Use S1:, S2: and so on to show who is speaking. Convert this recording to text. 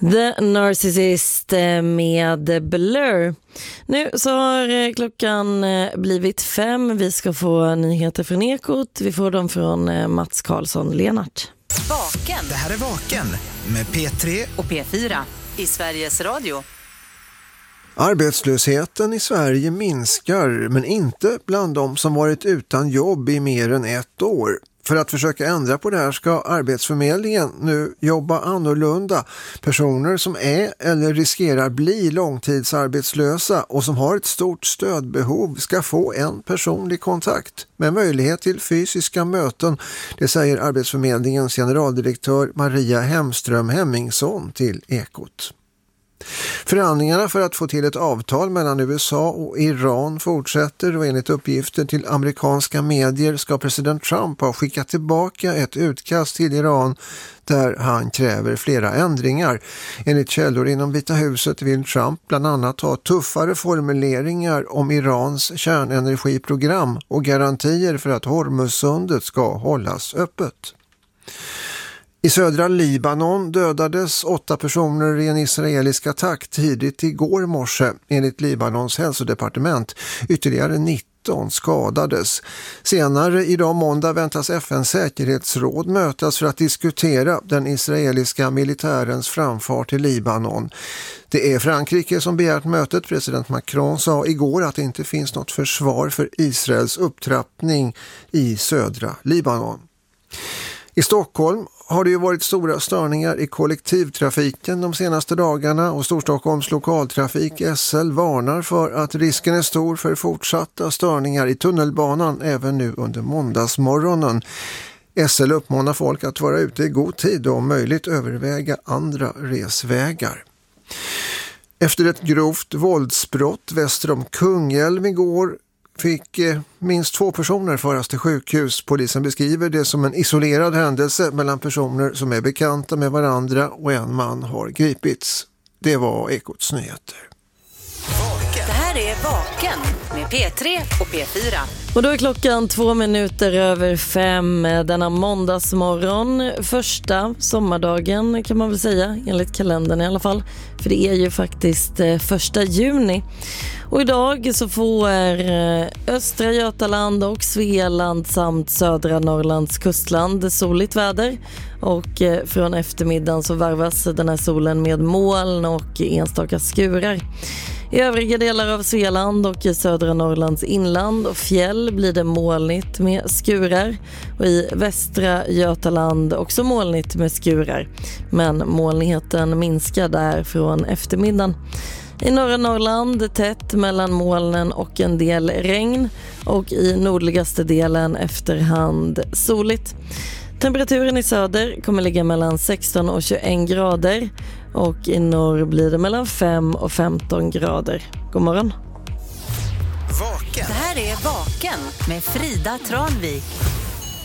S1: The Narcissist med Blur. Nu så har klockan blivit 5. Vi ska få nyheter från Ekot. Vi får dem från Mats Karlsson-Lenart.
S2: Vaken. Det här är Vaken med P3
S3: och P4 i Sveriges Radio.
S4: Arbetslösheten i Sverige minskar, men inte bland de som varit utan jobb i mer än 1 år. För att försöka ändra på det här ska Arbetsförmedlingen nu jobba annorlunda. Personer som är eller riskerar bli långtidsarbetslösa och som har ett stort stödbehov ska få en personlig kontakt med möjlighet till fysiska möten. Det säger Arbetsförmedlingens generaldirektör Maria Hemström Hemmingsson till Ekot. Förhandlingarna för att få till ett avtal mellan USA och Iran fortsätter och enligt uppgifter till amerikanska medier ska president Trump ha skickat tillbaka ett utkast till Iran där han kräver flera ändringar. Enligt källor inom Vita huset vill Trump bland annat ha tuffare formuleringar om Irans kärnenergiprogram och garantier för att Hormuzsundet ska hållas öppet. I södra Libanon dödades 8 personer i en israelisk attack tidigt igår morse enligt Libanons hälsodepartement. Ytterligare 19 skadades. Senare idag måndag väntas FN:s säkerhetsråd mötas för att diskutera den israeliska militärens framfart till Libanon. Det är Frankrike som begärt mötet. President Macron sa igår att det inte finns något försvar för Israels upptrappning i södra Libanon. I Stockholm har det ju varit stora störningar i kollektivtrafiken de senaste dagarna och Storstockholms lokaltrafik SL varnar för att risken är stor för fortsatta störningar i tunnelbanan även nu under måndagsmorgonen. SL uppmanar folk att vara ute i god tid och om möjligt överväga andra resvägar. Efter ett grovt våldsbrott väster om Kungälv igår fick minst 2 personer föras till sjukhus. Polisen beskriver det som en isolerad händelse mellan personer som är bekanta med varandra och en man har gripits. Det var Ekots nyheter.
S3: Det här är Vaken med P3 och P4.
S1: Och då är klockan 2 minuter över 5 denna måndagsmorgon. Första sommardagen kan man väl säga, enligt kalendern i alla fall. För det är ju faktiskt 1 juni. Och idag så får östra Götaland och Svealand samt södra Norrlands kustland soligt väder. Och från eftermiddagen så varvas den här solen med moln och enstaka skurar. I övriga delar av Svealand och i södra Norrlands inland och fjäll blir det molnigt med skurar. Och i västra Götaland också molnigt med skurar. Men molnigheten minskar där från eftermiddagen. I norra Norrland tätt mellan molnen och en del regn. Och i nordligaste delen efterhand soligt. Temperaturen i söder kommer ligga mellan 16 och 21 grader. Och i norr blir det mellan 5 och 15 grader. God morgon.
S2: Vaken.
S3: Det här är Vaken med Frida Tranvik.